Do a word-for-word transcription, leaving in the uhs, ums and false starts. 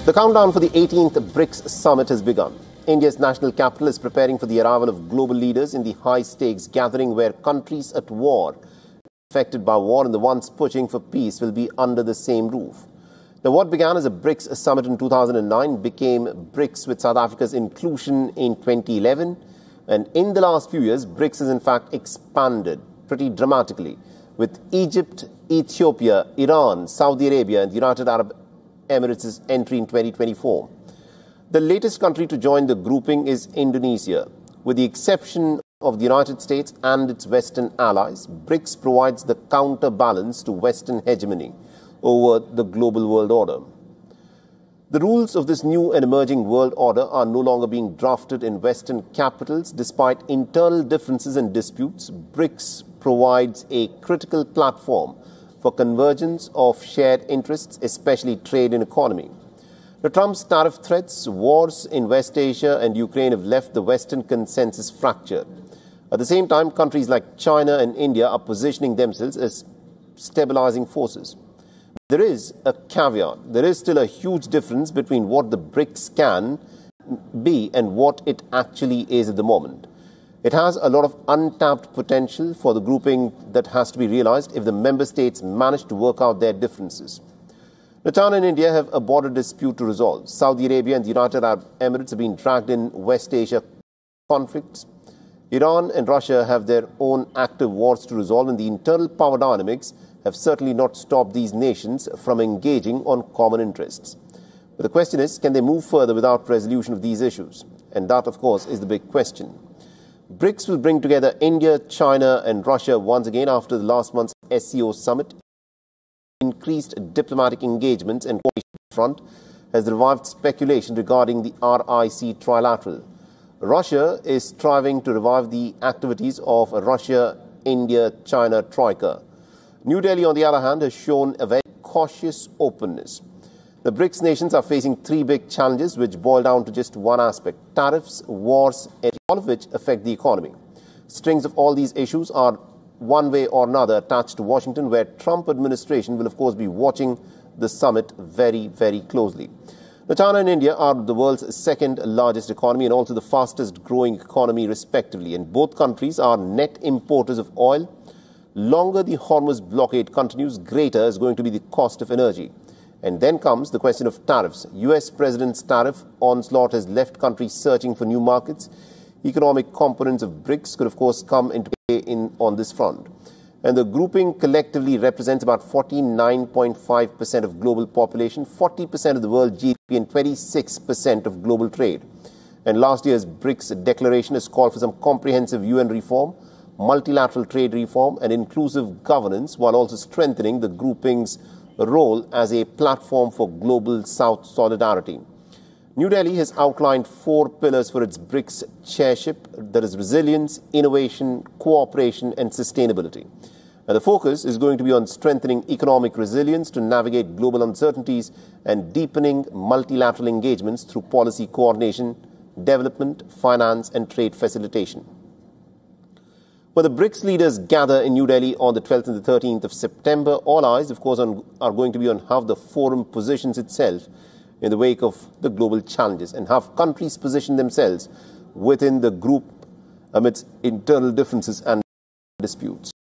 The countdown for the eighteenth BRICS summit has begun. India's national capital is preparing for the arrival of global leaders in the high-stakes gathering where countries at war, affected by war and the ones pushing for peace will be under the same roof. Now, what began as a BRICS summit in two thousand nine became BRICS with South Africa's inclusion in twenty eleven. And in the last few years, BRICS has in fact expanded pretty dramatically with Egypt, Ethiopia, Iran, Saudi Arabia and the United Arab Emirates' entry in twenty twenty-four. The latest country to join the grouping is Indonesia. With the exception of the United States and its Western allies, BRICS provides the counterbalance to Western hegemony over the global world order. The rules of this new and emerging world order are no longer being drafted in Western capitals. Despite internal differences and disputes, BRICS provides a critical platform for convergence of shared interests, especially trade and economy. Now, Trump's tariff threats, wars in West Asia and Ukraine have left the Western consensus fractured. At the same time, countries like China and India are positioning themselves as stabilizing forces. There is a caveat. There is still a huge difference between what the BRICS can be and what it actually is at the moment. It has a lot of untapped potential for the grouping that has to be realized if the member states manage to work out their differences. Now, China and India have a border dispute to resolve. Saudi Arabia and the United Arab Emirates have been dragged in West Asia conflicts. Iran and Russia have their own active wars to resolve, and the internal power dynamics have certainly not stopped these nations from engaging on common interests. But the question is, can they move further without resolution of these issues? And that, of course, is the big question. BRICS will bring together India, China and Russia once again after the last month's S C O summit. Increased diplomatic engagements and cooperation front has revived speculation regarding the R I C trilateral. Russia is striving to revive the activities of a Russia, India, China troika. New Delhi, on the other hand, has shown a very cautious openness. The BRICS nations are facing three big challenges which boil down to just one aspect: tariffs, wars, and all of which affect the economy. Strings of all these issues are one way or another attached to Washington, where Trump administration will of course be watching the summit very, very closely. Now, China and India are the world's second largest economy and also the fastest growing economy respectively, and both countries are net importers of oil. Longer the Hormuz blockade continues, greater is going to be the cost of energy. And then comes the question of tariffs. U S President's tariff onslaught has left countries searching for new markets. Economic components of BRICS could, of course, come into play in, on this front. And the grouping collectively represents about forty-nine point five percent of global population, forty percent of the world G D P, and twenty-six percent of global trade. And last year's BRICS declaration has called for some comprehensive U N reform, multilateral trade reform, and inclusive governance, while also strengthening the grouping's role as a platform for global South solidarity. New Delhi has outlined four pillars for its BRICS chairship. That is resilience, innovation, cooperation and sustainability. And the focus is going to be on strengthening economic resilience to navigate global uncertainties and deepening multilateral engagements through policy coordination, development, finance and trade facilitation. When the BRICS leaders gather in New Delhi on the twelfth and the thirteenth of September, all eyes, of course, on, are going to be on how the forum positions itself in the wake of the global challenges and how countries position themselves within the group amidst internal differences and disputes.